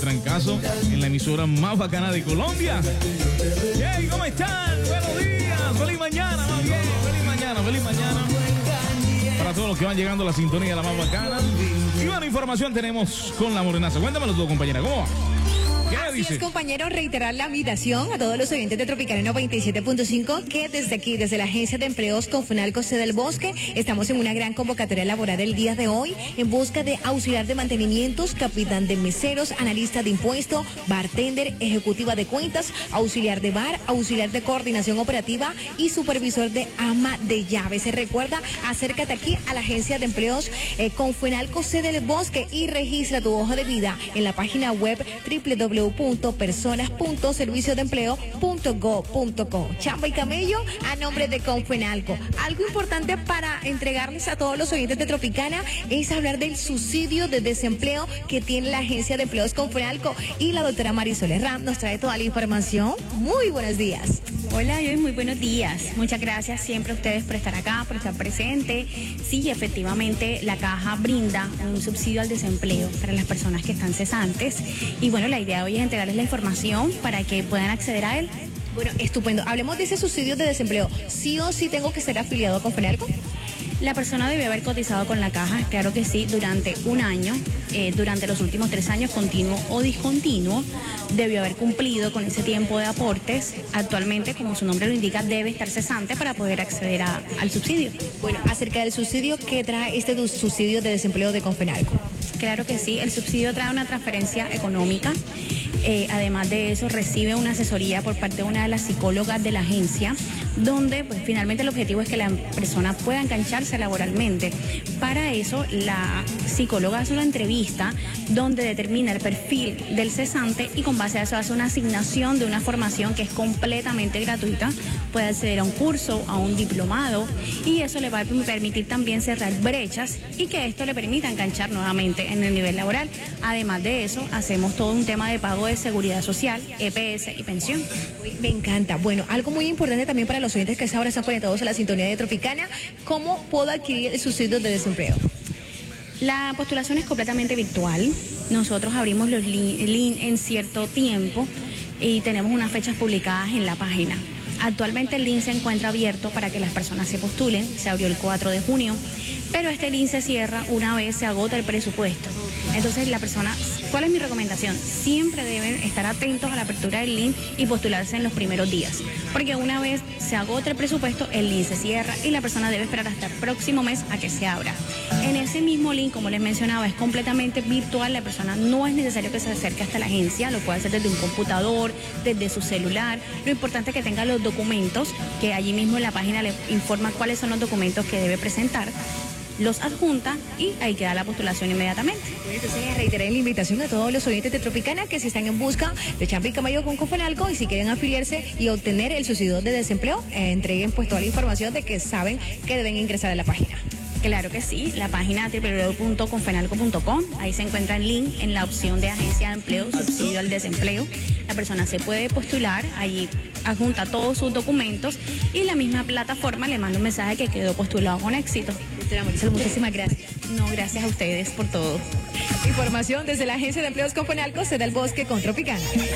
trancazo en la emisora más bacana de Colombia. Hey, ¿cómo están? Buenos días, feliz mañana, más bien, feliz mañana. Para todos los que van llegando a la sintonía de la más bacana. Y buena información tenemos con la Morenaza. Cuéntamelo tú, compañera, ¿cómo va? Así es, compañero, reiterar la invitación a todos los oyentes de Tropicana 97.5 que desde aquí, desde la Agencia de Empleos Confenalco Sede del Bosque, estamos en una gran convocatoria laboral el día de hoy en busca de auxiliar de mantenimientos, capitán de meseros, analista de impuesto, bartender, ejecutiva de cuentas, auxiliar de bar, auxiliar de coordinación operativa y supervisor de ama de llaves. Se recuerda, acércate aquí a la Agencia de Empleos Confenalco Sede del Bosque y registra tu hoja de vida en la página web www.personas.serviciodeempleo.go.co. Chamba y camello a nombre de Confenalco. Algo importante para entregarles a todos los oyentes de Tropicana es hablar del subsidio de desempleo que tiene la Agencia de Empleos Confenalco, y la doctora Marisol Herrán nos trae toda la información. Muy buenos días. Hola, muy buenos días. Muchas gracias siempre a ustedes por estar acá, por estar presente. Sí, efectivamente, la caja brinda un subsidio al desempleo para las personas que están cesantes. Y bueno, la idea de hoy es entregarles la información para que puedan acceder a él. Bueno, estupendo. Hablemos de ese subsidio de desempleo. ¿Sí o sí tengo que ser afiliado a Confenalco? La persona debe haber cotizado con la caja, claro que sí, durante un año, durante los últimos 3 años, continuo o discontinuo. Debió haber cumplido con ese tiempo de aportes. Actualmente, como su nombre lo indica, debe estar cesante para poder acceder al subsidio. Bueno, acerca del subsidio, ¿qué trae este subsidio de desempleo de Confenalco? Claro que sí, el subsidio trae una transferencia económica. Además de eso, recibe una asesoría por parte de una de las psicólogas de la agencia, donde pues finalmente el objetivo es que la persona pueda engancharse laboralmente. Para eso, la psicóloga hace una entrevista donde determina el perfil del cesante y con base a eso hace una asignación de una formación que es completamente gratuita. Puede acceder a un curso, a un diplomado, y eso le va a permitir también cerrar brechas y que esto le permita enganchar nuevamente en el nivel laboral. Además de eso, hacemos todo un tema de pago de seguridad social, EPS y pensión. Me encanta. Bueno, algo muy importante también para los oyentes que ahora están conectados a la sintonía de Tropicana: ¿cómo puedo adquirir el subsidio de desempleo? La postulación es completamente virtual. Nosotros abrimos los links en cierto tiempo y tenemos unas fechas publicadas en la página. Actualmente el link se encuentra abierto para que las personas se postulen. Se abrió el 4 de junio, pero este link se cierra una vez se agota el presupuesto. Entonces la persona, ¿cuál es mi recomendación? Siempre deben estar atentos a la apertura del link y postularse en los primeros días, porque una vez se agota el presupuesto, el link se cierra y la persona debe esperar hasta el próximo mes a que se abra. En ese mismo link, como les mencionaba, es completamente virtual. La persona no es necesario que se acerque hasta la agencia, lo puede hacer desde un computador, desde su celular. Lo importante es que tenga los documentos, que allí mismo en la página le informa cuáles son los documentos que debe presentar, los adjunta y ahí queda la postulación inmediatamente. Entonces, reiteré la invitación a todos los oyentes de Tropicana que si están en busca de chamba y camello con Confenalco y si quieren afiliarse y obtener el subsidio de desempleo, entreguen pues toda la información de que saben que deben ingresar a la página. Claro que sí, la página www.confenalco.com, ahí se encuentra el link en la opción de agencia de empleo, subsidio al desempleo. La persona se puede postular, allí adjunta todos sus documentos y la misma plataforma le manda un mensaje que quedó postulado con éxito. Muchísimas gracias. No, gracias a ustedes por todo. Información desde la Agencia de Empleos Confenalco Sede del Bosque con Tropicana.